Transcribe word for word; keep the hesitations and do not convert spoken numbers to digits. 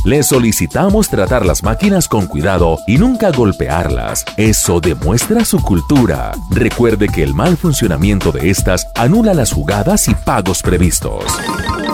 Le solicitamos tratar las máquinas con cuidado y nunca golpearlas. Eso demuestra su cultura. Recuerde que el mal funcionamiento de estas anula las jugadas y pagos previstos.